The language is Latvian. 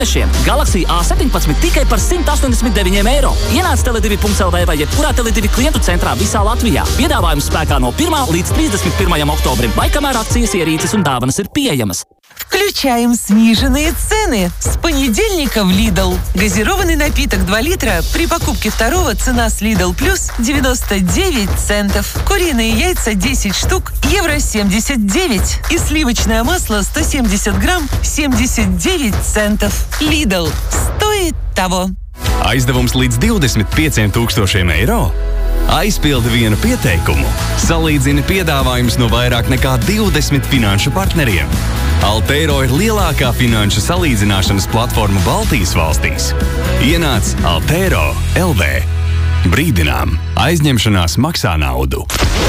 Galaxy A17 tikai par 189 eiro. Ienāc Tele2.lv vai jebkurā Tele2 klientu centrā visā Latvijā. Piedāvājums spēkā no 1. līdz 31. oktobrim, vai kamēr акции, ierīces un dāvanas ir pieejamas. Включаем сниженные цены. С понедельника в Lidl. Газированный напиток 2 литра при покупке второго цена с Lidl Plus 99 центов. Куриные яйца 10 штук евро 79. И сливочное масло 170 грамм 79 центов. Lidl. Стоит того. Aizdevums līdz 25,000 eiro? Aizpildi vienu pieteikumu. Salīdzini piedāvājumus no vairāk nekā 20 finanšu partneriem. Altero ir lielākā finanšu salīdzināšanas platforma Baltijas valstīs. Ienāc Altero LV. Brīdinām, aizņemšanās maksā naudu.